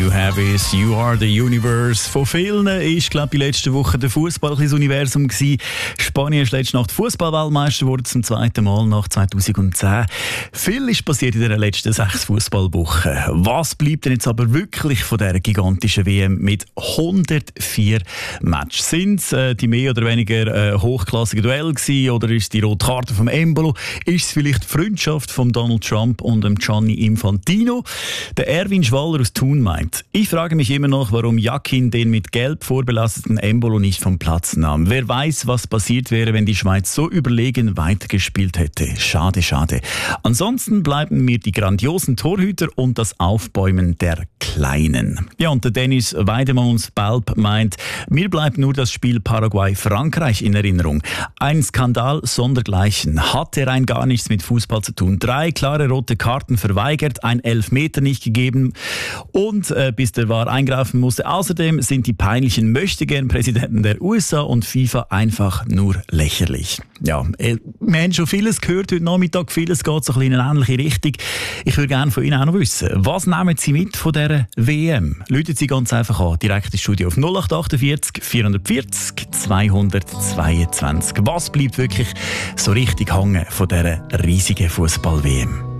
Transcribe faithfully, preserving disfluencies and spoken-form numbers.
You have is You are the universe. Von vielen ist, glaube ich, letzte Woche der Fußball das Universum gewesen. Spanien ist letzte Nacht Fußball-Weltmeister geworden, zum zweiten Mal nach zweitausendzehn. Viel ist passiert in den letzten sechs Fußballwochen. Was bleibt denn jetzt aber wirklich von dieser gigantischen W M mit hundertvier Matches? Sind es äh, die mehr oder weniger äh, hochklassigen Duelle gewesen, oder ist es die rote Karte vom Embolo? Ist es vielleicht die Freundschaft von Donald Trump und dem Gianni Infantino? Der Erwin Schwaller aus Thun meint: Ich frage mich immer noch, warum Jakin den mit Gelb vorbelasteten Embolo nicht vom Platz nahm. Wer weiß, was passiert wäre, wenn die Schweiz so überlegen weitergespielt hätte. Schade, schade. Ansonsten bleiben mir die grandiosen Torhüter und das Aufbäumen der Kleinen. Ja, und der Dennis Weidemanns-Balb meint, mir bleibt nur das Spiel Paraguay-Frankreich in Erinnerung. Ein Skandal sondergleichen. Hatte rein gar nichts mit Fußball zu tun. Drei klare rote Karten verweigert, ein Elfmeter nicht gegeben und äh, bis der V A R eingreifen musste. Außerdem sind die peinlichen Möchtegern-Präsidenten der U S A und FIFA einfach nur lächerlich. Ja, äh, wir haben schon vieles gehört heute Nachmittag, vieles geht so ein bisschen in eine ähnliche Richtung. Ich würde gerne von Ihnen auch noch wissen, was nehmen Sie mit von dieser W M? Rufen Sie ganz einfach an, direkt ins Studio auf null acht achtundvierzig vierhundertvierzig zweihundertzweiundzwanzig. Was bleibt wirklich so richtig hängen von dieser riesigen Fußball-W M?